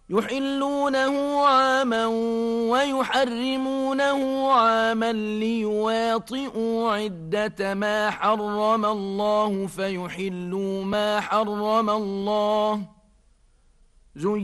يحلونه عاما ويحرمونه عاما ليواطئوا عدة ما حرم الله فيحلوا ما حرم الله